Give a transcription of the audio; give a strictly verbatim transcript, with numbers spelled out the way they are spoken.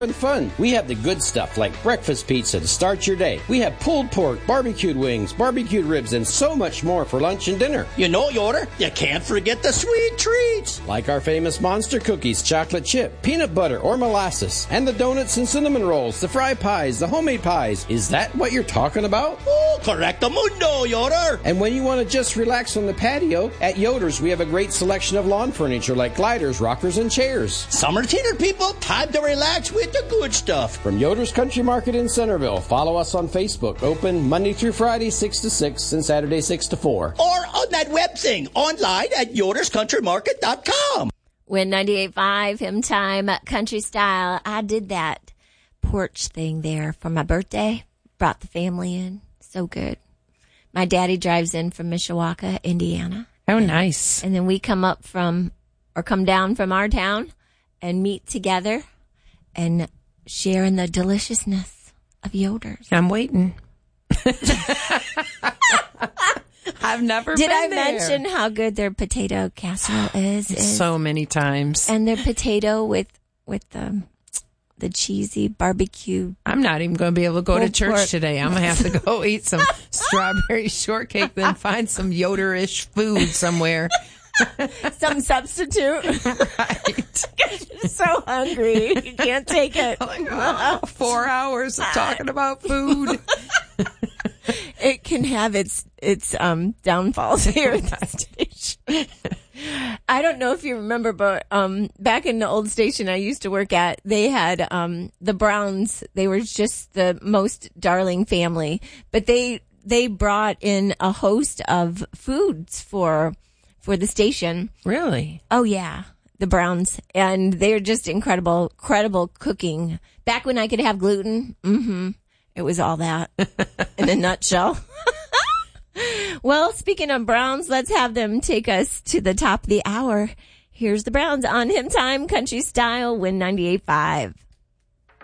and fun. We have the good stuff like breakfast pizza to start your day. We have pulled pork, barbecued wings, barbecued ribs, and so much more for lunch and dinner. You know, Yoder, you can't forget the sweet treats. Like our famous monster cookies, chocolate chip, peanut butter, or molasses, and the donuts and cinnamon rolls, the fry pies, the homemade pies. Is that what you're talking about? Oh, correcto mundo, Yoder. And when you want to just relax on the patio, at Yoder's we have a great selection of lawn furniture like gliders, rockers, and chairs. Summer theater people, time to relax with the good stuff. From Yoder's Country Market in Centerville, follow us on Facebook. Open Monday through Friday, six to six, and Saturday, six to four. Or on that web thing, online at yoders country market dot com. When ninety-eight point five, Hymn Time, Country Style, I did that porch thing there for my birthday. Brought the family in. So good. My daddy drives in from Mishawaka, Indiana. Oh, nice. And then we come up from, or come down from our town and meet together and share in the deliciousness of Yoder's. I'm waiting. I've never Did been I there. mention how good their potato casserole is? is? So many times. And their potato with with the the cheesy barbecue. I'm not even going to be able to go to pulled church pork. today. I'm going to have to go eat some strawberry shortcake, then find some Yoder-ish food somewhere. Some substitute. Right. You're so hungry. You can't take it. Like, oh, four hours of talking about food. It can have its its um downfalls here at the station. I don't know if you remember, but um back in the old station I used to work at, they had um the Browns. They were just the most darling family, but they they brought in a host of foods for for the station. Really? Oh yeah, the Browns, and they're just incredible, incredible cooking. Back when I could have gluten, mm-hmm, it was all that in a nutshell. Well, speaking of Browns, let's have them take us to the top of the hour. Here's the Browns on Hymn Time, Country Style, Win ninety-eight point five.